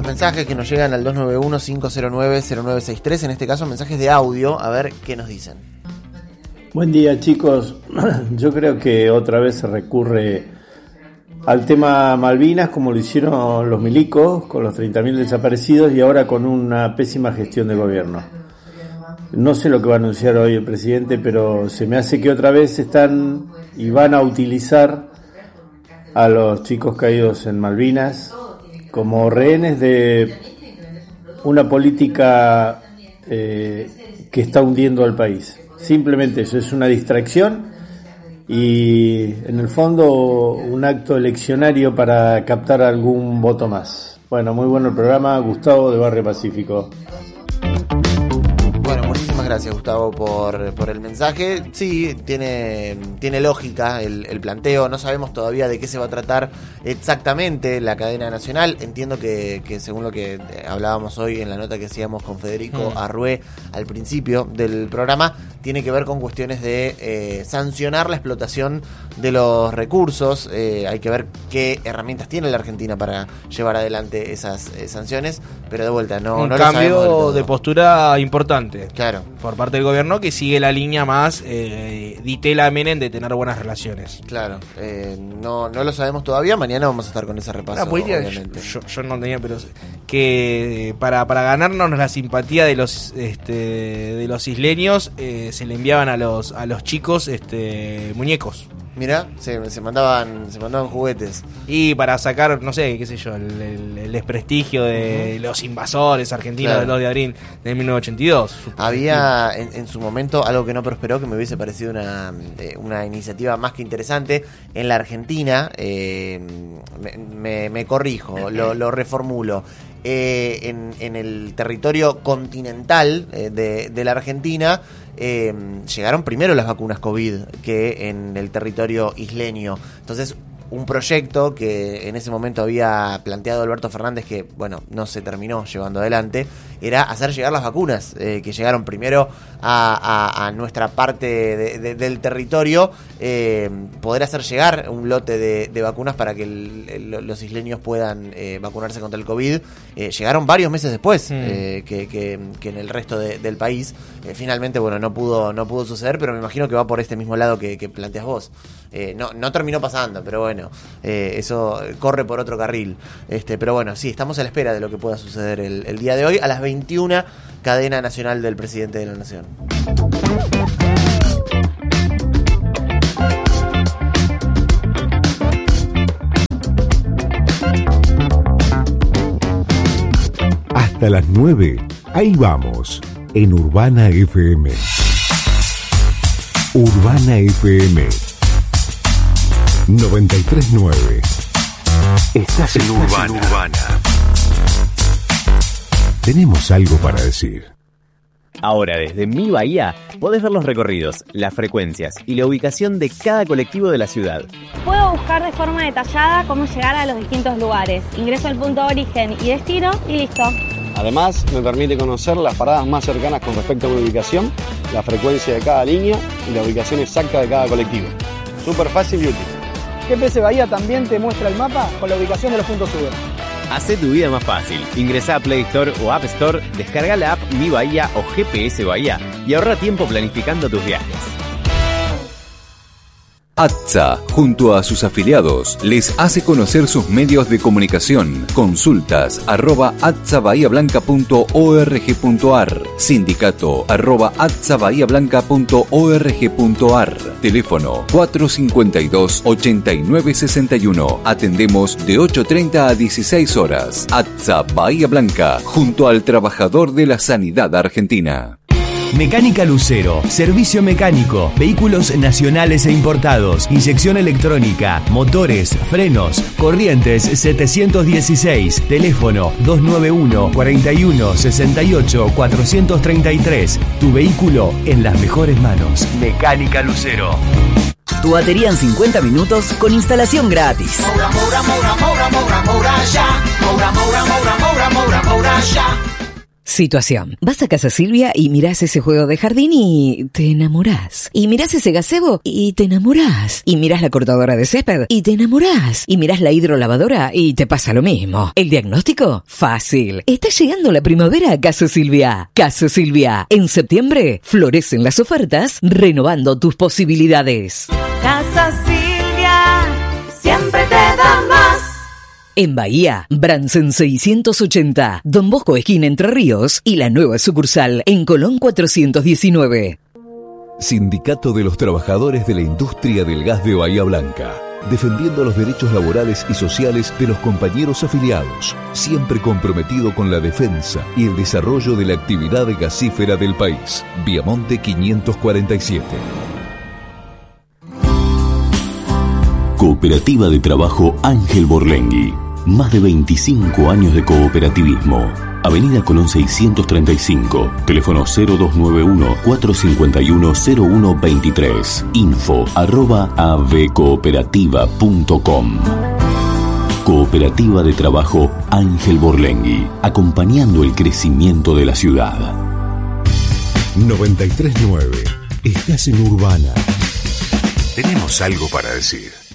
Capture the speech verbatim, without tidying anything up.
mensajes que nos llegan al dos nueve uno, cinco cero nueve, cero nueve seis tres, en este caso mensajes de audio, a ver qué nos dicen. Buen día, chicos. Yo creo que otra vez se recurre al tema Malvinas, como lo hicieron los milicos, con los treinta mil desaparecidos y ahora con una pésima gestión de gobierno. No sé lo que va a anunciar hoy el presidente, pero se me hace que otra vez están y van a utilizar a los chicos caídos en Malvinas como rehenes de una política eh, que está hundiendo al país. Simplemente eso, es una distracción y en el fondo un acto eleccionario para captar algún voto más. Bueno, muy bueno el programa. Gustavo de Barrio Pacífico. Bueno, muchísimas gracias, Gustavo, por, por el mensaje. Sí, tiene, tiene lógica el, el planteo. No sabemos todavía de qué se va a tratar exactamente la cadena nacional. Entiendo que, que según lo que hablábamos hoy en la nota que hacíamos con Federico mm. Arrué al principio del programa, tiene que ver con cuestiones de eh, sancionar la explotación de los recursos. Eh, hay que ver qué herramientas tiene la Argentina para llevar adelante esas eh, sanciones. Pero de vuelta, no, Un no cambio de postura importante. Claro. Por parte del gobierno, que sigue la línea más eh, Ditela Menem de tener buenas relaciones. Claro, eh, no, no lo sabemos todavía. Mañana vamos a estar con ese repaso, ah, pues, obviamente. Yo, yo no tenía, pero que para, para ganarnos la simpatía de los este, de los isleños eh, se le enviaban a los a los chicos este muñecos. Mirá, se, se mandaban se mandaban juguetes. Y para sacar, no sé, qué sé yo, el, el, el desprestigio de uh-huh. los invasores argentinos, claro, del dos de abril de mil novecientos ochenta y dos. Había en, en su momento algo que no prosperó, que me hubiese parecido una, una iniciativa más que interesante. En la Argentina, eh, me, me, me corrijo, lo, lo reformulo. Eh, en, en el territorio continental eh, de, de la Argentina eh, llegaron primero las vacunas COVID que en el territorio isleño. Entonces, un proyecto que en ese momento había planteado Alberto Fernández, que bueno, no se terminó llevando adelante, era hacer llegar las vacunas eh, que llegaron primero a, a, a nuestra parte de, de, del territorio, eh, poder hacer llegar un lote de, de vacunas para que el, el, los isleños puedan eh, vacunarse contra el COVID. Eh, llegaron varios meses después mm. eh, que, que, que en el resto de, del país. Eh, finalmente, bueno, no pudo no pudo suceder, pero me imagino que va por este mismo lado que, que planteas vos. Eh, no, no terminó pasando, pero bueno, eh, eso corre por otro carril. Este, pero bueno, sí, estamos a la espera de lo que pueda suceder el, el día de hoy a las veintiuna, cadena nacional del presidente de la Nación. Hasta las nueve, ahí vamos, en Urbana F M. Urbana F M noventa y tres punto nueve. Estás en Urbana. en Urbana. Tenemos algo para decir. Ahora, desde Mi Bahía, podés ver los recorridos, las frecuencias y la ubicación de cada colectivo de la ciudad. Puedo buscar de forma detallada cómo llegar a los distintos lugares. Ingreso al punto de origen y destino y listo. Además, me permite conocer las paradas más cercanas con respecto a mi ubicación, la frecuencia de cada línea y la ubicación exacta de cada colectivo. Súper fácil y útil. G P S Bahía también te muestra el mapa con la ubicación de los puntos Uber. Hacé tu vida más fácil. Ingresá a Play Store o App Store, descarga la app Mi Bahía o G P S Bahía y ahorra tiempo planificando tus viajes. A T S A, junto a sus afiliados, les hace conocer sus medios de comunicación. Consultas arroba atsabahiablanca punto org punto ar. Sindicato arroba atsabahiablanca punto org punto ar. Teléfono cuatro cinco dos, ocho nueve seis uno. Atendemos de ocho treinta a dieciséis horas. A T S A Bahía Blanca, junto al trabajador de la sanidad argentina. Mecánica Lucero, servicio mecánico, vehículos nacionales e importados, inyección electrónica, motores, frenos, corrientes setecientos dieciséis, teléfono dos nueve uno, cuatro uno, seis ocho, cuatro tres tres. Tu vehículo en las mejores manos. Mecánica Lucero. Tu batería en cincuenta minutos con instalación gratis. Moura, Moura, Moura, Moura, Moura, Moura, ya. Moura, Moura, Moura, Moura, Moura, Moura, ya. Situación. Vas a casa Silvia y mirás ese juego de jardín y te enamorás. Y mirás ese gazebo y te enamorás. Y mirás la cortadora de césped y te enamorás. Y mirás la hidrolavadora y te pasa lo mismo. ¿El diagnóstico? Fácil. Está llegando la primavera a Casa Silvia. Casa Silvia. En septiembre florecen las ofertas, renovando tus posibilidades. Casa Silvia, siempre te da más. En Bahía, Bransen seiscientos ochenta, Don Bosco esquina Entre Ríos y la nueva sucursal en Colón cuatrocientos diecinueve. Sindicato de los Trabajadores de la Industria del Gas de Bahía Blanca. Defendiendo los derechos laborales y sociales de los compañeros afiliados, siempre comprometido con la defensa y el desarrollo de la actividad gasífera del país. Viamonte quinientos cuarenta y siete. Cooperativa de Trabajo Ángel Borlengui. Más de veinticinco años de cooperativismo. Avenida Colón seiscientos treinta y cinco. Teléfono cero dos nueve uno, cuatro cinco uno, cero uno dos tres. Info arroba avcooperativa punto com. Cooperativa de Trabajo Ángel Borlengui. Acompañando el crecimiento de la ciudad. noventa y tres nueve. Estás en Urbana. Tenemos algo para decir.